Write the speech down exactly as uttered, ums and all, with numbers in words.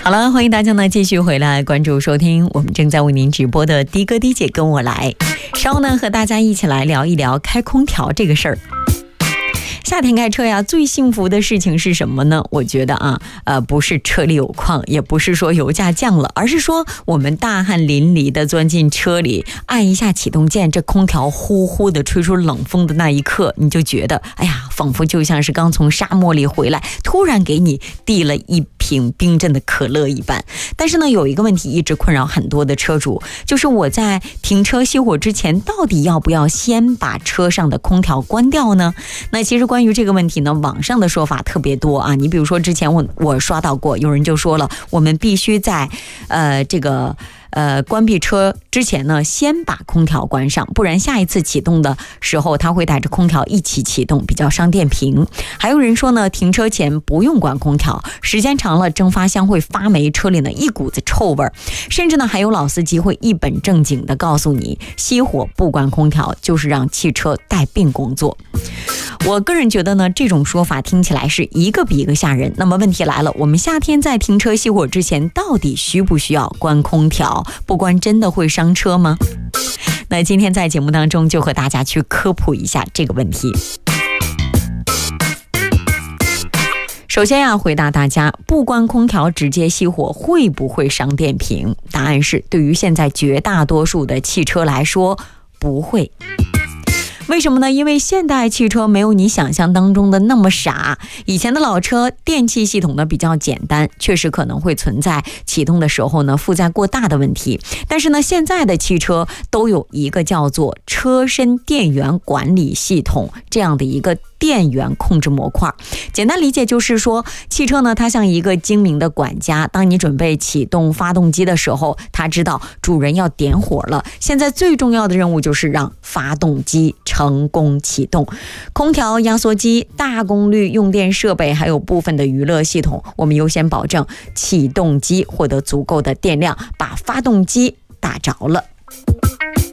好了，欢迎大家呢继续回来关注收听我们正在为您直播的的哥的姐跟我来，稍后呢和大家一起来聊一聊开空调这个事儿。夏天开车呀，最幸福的事情是什么呢？我觉得啊，呃，不是车里有矿，也不是说油价降了，而是说我们大汗淋漓的钻进车里，按一下启动键，这空调呼呼的吹出冷风的那一刻，你就觉得，哎呀，仿佛就像是刚从沙漠里回来，突然给你递了一瓶冰镇的可乐一般。但是呢，有一个问题一直困扰很多的车主，就是我在停车熄火之前，到底要不要先把车上的空调关掉呢？那其实关于这个问题呢，网上的说法特别多啊。你比如说之前我我刷到过，有人就说了，我们必须在呃这个呃关闭车之前呢，先把空调关上，不然下一次启动的时候，它会带着空调一起启动，比较伤电瓶。还有人说呢，停车前不用关空调，时间长了蒸发箱会发霉，车里呢一股子臭味儿。甚至呢，还有老司机会一本正经的告诉你，熄火不关空调就是让汽车带病工作。我个人觉得呢，这种说法听起来是一个比一个吓人。那么问题来了，我们夏天在停车熄火之前，到底需不需要关空调？不关真的会伤车吗？那今天在节目当中就和大家去科普一下这个问题。首先要回答大家，不关空调直接熄火会不会伤电瓶？答案是，对于现在绝大多数的汽车来说，不会。为什么呢？因为现代汽车没有你想象当中的那么傻。以前的老车电气系统呢比较简单，确实可能会存在启动的时候呢负载过大的问题。但是呢，现在的汽车都有一个叫做车身电源管理系统这样的一个电源控制模块。简单理解就是说，汽车呢它像一个精明的管家，当你准备启动发动机的时候，它知道主人要点火了。现在最重要的任务就是让发动机成功启动。空调、压缩机、大功率用电设备还有部分的娱乐系统，我们优先保证启动机获得足够的电量，把发动机打着了。